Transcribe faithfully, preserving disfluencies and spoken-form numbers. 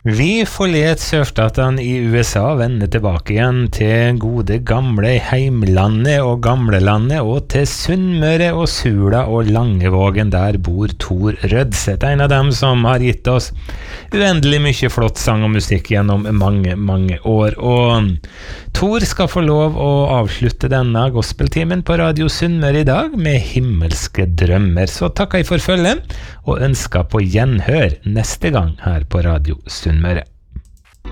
Vi forlet sørstatene i U S A og vender tilbake igjen til gode gamle heimlandet og gamlelandet og til Sunnmøre og Sula og Langevågen. Der bor Tor Rødseth, en av dem som har gitt oss uendelig mye flott sang og musikk gjennom mange, mange år. Og Tor skal få lov å avslutte denne gospeltimen på Radio Sunnmøre i dag med himmelske drømmer. Så takker jeg for følget og ønsker på gjenhør neste gang her på Radio Sunnmøre.